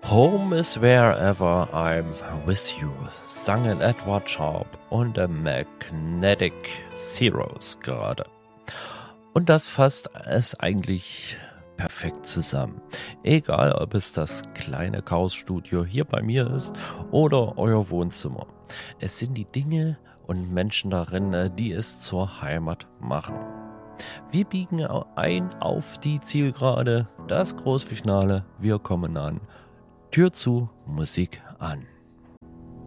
Home is wherever I'm with you, sangen Edward Sharp und The Magnetic Zeros gerade. Und das fasst es eigentlich perfekt zusammen. Egal, ob es das kleine Chaosstudio hier bei mir ist oder euer Wohnzimmer. Es sind die Dinge und Menschen darin, die es zur Heimat machen. Wir biegen ein auf die Zielgerade, das Großfinale, wir kommen an. Tür zu, Musik an.